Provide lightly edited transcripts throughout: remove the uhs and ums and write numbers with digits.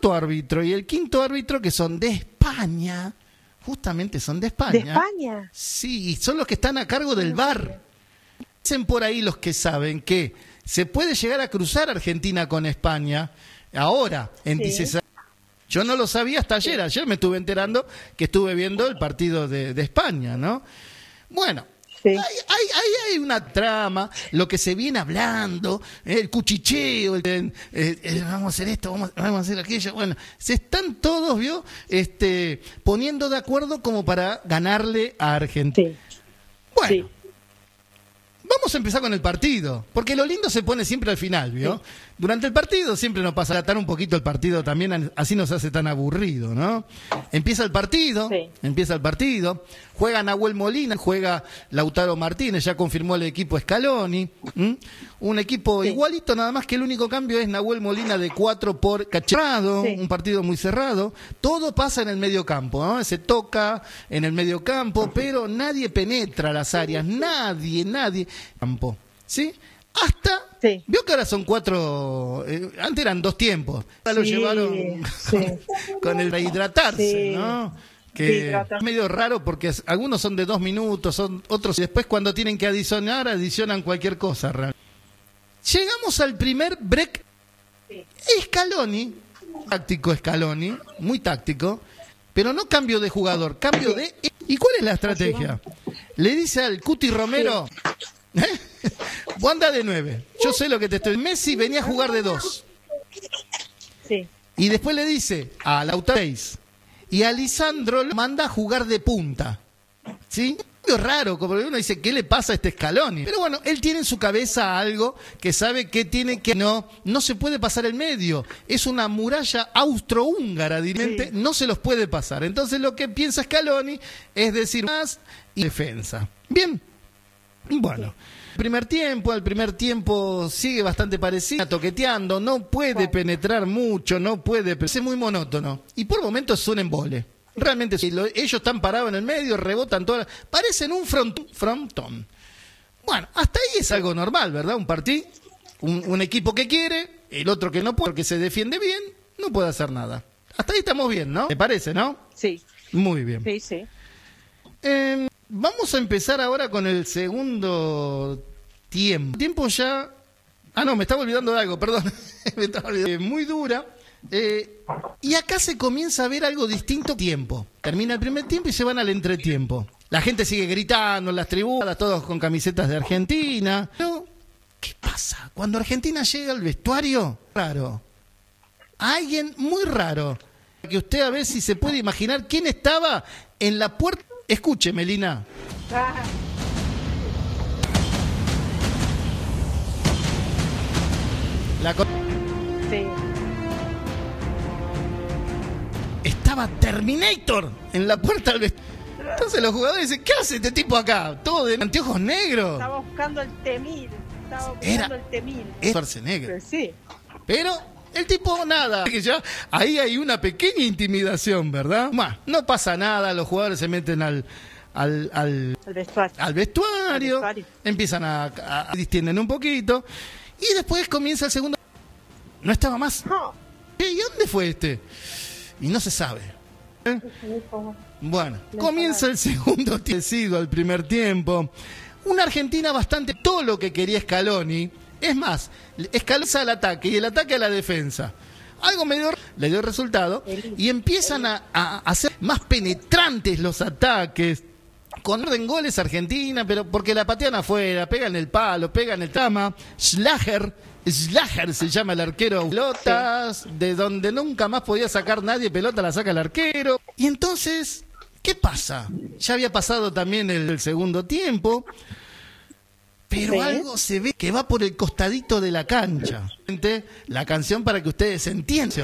cuarto árbitro y el quinto árbitro, que son de España, justamente son de España. ¿De España? Sí, son los que están a cargo del VAR. Dicen por ahí los que saben que se puede llegar a cruzar Argentina con España ahora, en 16. Yo no lo sabía hasta ayer. Ayer me estuve enterando que estuve viendo el partido de España, ¿no? Bueno, hay una trama, lo que se viene hablando, el cuchicheo, vamos a hacer esto, vamos a hacer aquello. Bueno, se están todos, ¿vio? Poniendo de acuerdo como para ganarle a Argentina. Bueno. Vamos a empezar con el partido, porque lo lindo se pone siempre al final, ¿vio? Durante el partido siempre nos pasa a atar un poquito el partido también, así nos hace tan aburrido, ¿no? Empieza el partido, juega Nahuel Molina, juega Lautaro Martínez, ya confirmó el equipo Scaloni, un equipo igualito, nada más que el único cambio es Nahuel Molina de 4 por Cacharado, un partido muy cerrado. Todo pasa en el medio campo, ¿no? Se toca en el medio campo, pero nadie penetra las áreas, nadie campo, ¿sí? Hasta, vio que ahora son 4, antes eran 2 tiempos, ahora lo llevaron con el rehidratarse, ¿no? Que es medio raro porque algunos son de 2 minutos, otros y después cuando tienen que adicionan cualquier cosa. Llegamos al primer break. Scaloni, táctico Scaloni, muy táctico, pero no cambio de jugador, cambio de... ¿Y cuál es la estrategia? Le dice al Cuti Romero... Vos andá de 9. Yo sé lo que te estoy... Messi venía a jugar de 2. Y después le dice a Lautaro 6. Y a Lisandro lo manda a jugar de punta. ¿Sí? Es raro, como uno dice, ¿qué le pasa a este Scaloni? Pero bueno, él tiene en su cabeza algo que sabe que tiene que... No se puede pasar el medio. Es una muralla austrohúngara, directamente, no se los puede pasar. Entonces lo que piensa Scaloni es decir más y defensa. Bien. Bueno, el primer tiempo sigue bastante parecido, toqueteando, no puede penetrar mucho, es muy monótono. Y por momentos es un embole. Realmente ellos están parados en el medio, rebotan todas, parecen un frontón. Bueno, hasta ahí es algo normal, ¿verdad? Un partido, un equipo que quiere, el otro que no puede, porque se defiende bien, no puede hacer nada. Hasta ahí estamos bien, ¿no? ¿Te parece, no? Sí. Muy bien. Sí. Vamos a empezar ahora con el segundo tiempo. Tiempo ya... no, me estaba olvidando de algo, perdón. Me estaba olvidando. Muy dura. Y acá se comienza a ver algo distinto. Tiempo. Termina el primer tiempo y se van al entretiempo. La gente sigue gritando en las tribunas, todos con camisetas de Argentina. Pero, ¿qué pasa? Cuando Argentina llega al vestuario, raro. Alguien muy raro. Que usted a ver si se puede imaginar quién estaba en la puerta. Escuche, Melina. Estaba Terminator en la puerta del vestuario. Entonces los jugadores dicen, ¿qué hace este tipo acá? Todo de anteojos negros. Estaba buscando el Temil. Es Schwarzenegger. Sí. Pero el tipo nada. Que ya ahí hay una pequeña intimidación, ¿verdad? No pasa nada, los jugadores se meten al vestuario, empiezan a distienden un poquito y después comienza el segundo. No estaba más. ¿Y dónde fue este? Y no se sabe. Bueno, comienza el segundo tiempo, al primer tiempo. Una Argentina bastante todo lo que quería Scaloni. Es más, Scaloni al ataque y el ataque a la defensa. Algo le dio resultado y empiezan a hacer más penetrantes los ataques. Con orden goles Argentina, pero porque la patean afuera, pegan el palo, pegan el tama. Schlager se llama el arquero. Pelotas, de donde nunca más podía sacar nadie pelota, la saca el arquero. Y entonces, ¿qué pasa? Ya había pasado también el segundo tiempo, pero algo se ve que va por el costadito de la cancha. La canción para que ustedes entiendan.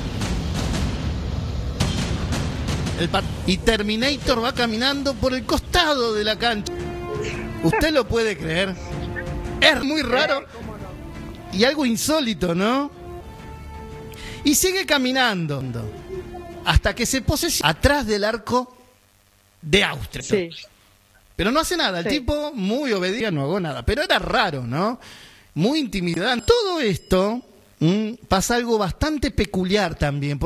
Y Terminator va caminando por el costado de la cancha. ¿Usted lo puede creer? Es muy raro y algo insólito, ¿no? Y sigue caminando hasta que se posesiona atrás del arco de Austria. Pero no hace nada, el tipo muy obediente, no hago nada. Pero era raro, ¿no? Muy intimidante. Todo esto pasa algo bastante peculiar también.